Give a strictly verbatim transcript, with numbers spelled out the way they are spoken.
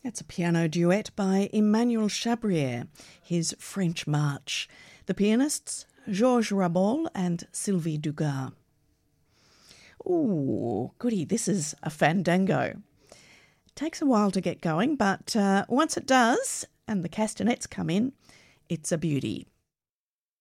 That's a piano duet by Emmanuel Chabrier, his French March. The pianists, Georges Rabol and Sylvie Dugas. Ooh, goody, this is a fandango. Takes a while to get going, but uh, once it does, and the castanets come in, it's a beauty.